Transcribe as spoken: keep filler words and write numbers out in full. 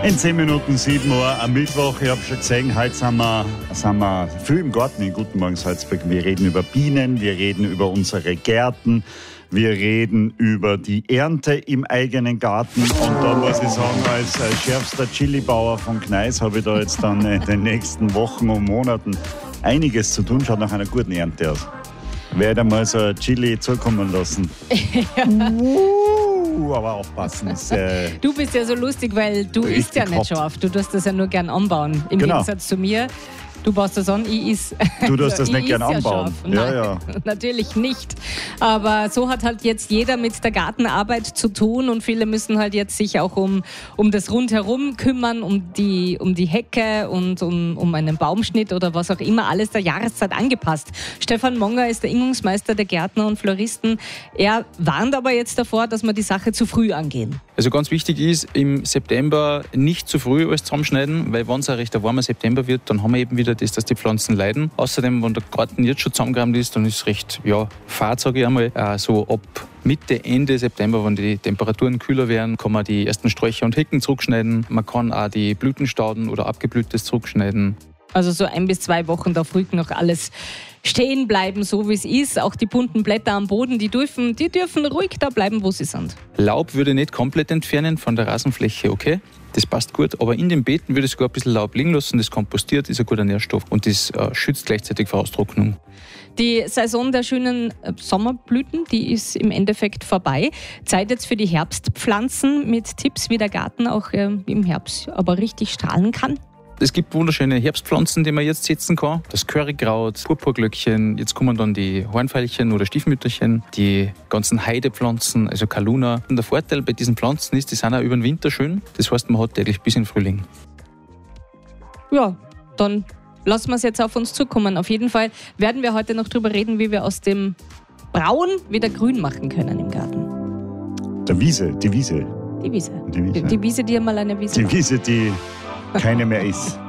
In zehn Minuten sieben Uhr am Mittwoch. Ich habe schon gesehen, heute sind wir, sind wir viel im Garten in Guten Morgen Salzburg. Wir reden über Bienen, wir reden über unsere Gärten, wir reden über die Ernte im eigenen Garten. Und da muss ich sagen, als schärfster Chili-Bauer von Gneis habe ich da jetzt dann in den nächsten Wochen und Monaten einiges zu tun. Schaut nach einer guten Ernte aus. Werde mal so ein Chili zukommen lassen. Ja. Uh, aber aufpassen. Ist, äh, du bist ja so lustig, weil du isst ja nicht hot. Scharf. Du tust das ja nur gern anbauen. Im genau. Gegensatz zu mir. Du baust das an, ich is. Du tust das nicht gern anbauen. Ja, ja, ja. Natürlich nicht. Aber so hat halt jetzt jeder mit der Gartenarbeit zu tun und viele müssen halt jetzt sich auch um, um das Rundherum kümmern, um die, um die Hecke und um, um einen Baumschnitt oder was auch immer, alles der Jahreszeit angepasst. Stefan Monger ist der Ingungsmeister der Gärtner und Floristen. Er warnt aber jetzt davor, dass wir die Sache zu früh angehen. Also ganz wichtig ist, im September nicht zu früh alles zusammenschneiden, weil wenn es ein recht warmer September wird, dann haben wir eben wieder das, dass die Pflanzen leiden. Außerdem, wenn der Garten jetzt schon zusammengerammt ist, dann ist es recht ja, fad, sage ich einmal. Äh, so ab Mitte, Ende September, wenn die Temperaturen kühler werden, kann man die ersten Sträucher und Hecken zurückschneiden. Man kann auch die Blütenstauden oder Abgeblühtes zurückschneiden. Also so ein bis zwei Wochen darf ruhig noch alles stehen bleiben, so wie es ist. Auch die bunten Blätter am Boden, die dürfen, die dürfen ruhig da bleiben, wo sie sind. Laub würde ich nicht komplett entfernen von der Rasenfläche, okay? Das passt gut, aber in den Beeten würde ich sogar ein bisschen Laub liegen lassen. Das kompostiert, ist ein guter Nährstoff und das äh, schützt gleichzeitig vor Austrocknung. Die Saison der schönen Sommerblüten, die ist im Endeffekt vorbei. Zeit jetzt für die Herbstpflanzen mit Tipps, wie der Garten auch äh, im Herbst aber richtig strahlen kann. Es gibt wunderschöne Herbstpflanzen, die man jetzt setzen kann. Das Currykraut, Purpurglöckchen, jetzt kommen dann die Hornfeilchen oder Stiefmütterchen, die ganzen Heidepflanzen, also Kaluna. Und der Vorteil bei diesen Pflanzen ist, die sind auch über den Winter schön. Das heißt, man hat täglich bis in den Frühling. Ja, dann lassen wir es jetzt auf uns zukommen. Auf jeden Fall werden wir heute noch darüber reden, wie wir aus dem Braun wieder grün machen können im Garten. Der Wiese, die Wiese. Die Wiese. Die Wiese, die, die Wiese, die einmal eine Wiese Die war. Wiese, die keine mehr ist.